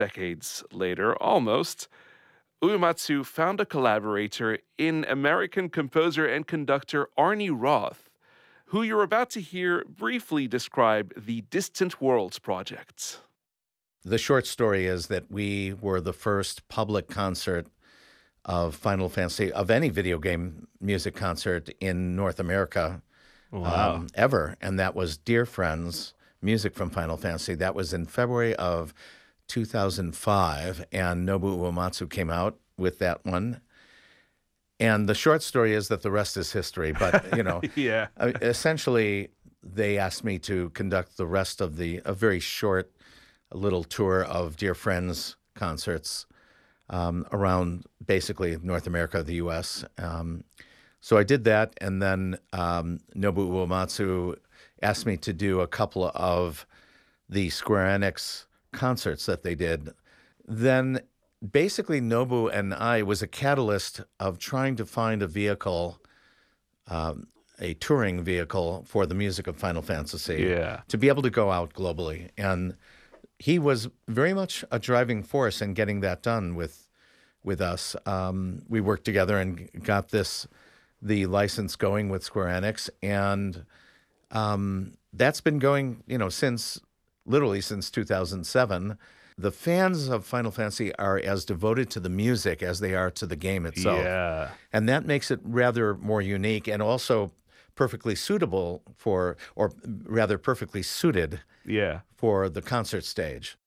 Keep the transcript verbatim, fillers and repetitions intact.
Decades later, almost, Uematsu found a collaborator in American composer and conductor Arnie Roth, who you're about to hear briefly describe the Distant Worlds project. The short story is that we were the first public concert of Final Fantasy, of any video game music concert in North America Wow. um, ever. And that was Dear Friends, music from Final Fantasy. That was in February of two thousand five, and Nobuo Uematsu came out with that one. And the short story is that the rest is history. But, you know, Yeah. uh, essentially, they asked me to conduct the rest of the, a very short little tour of Dear Friends concerts um, around basically North America, the U S. Um, so I did that, and then um, Nobuo Uematsu asked me to do a couple of the Square Enix concerts that they did. Then basically Nobu and I was a catalyst of trying to find a vehicle, um, a touring vehicle for the music of Final Fantasy Yeah. to be able to go out globally. And he was very much a driving force in getting that done with with us. Um, we worked together and got this the license going with Square Enix, and um, that's been going, you know, since literally since two thousand seven. The fans of Final Fantasy are as devoted to the music as they are to the game itself. Yeah. And that makes it rather more unique and also perfectly suitable for, or rather perfectly suited Yeah. for the concert stage.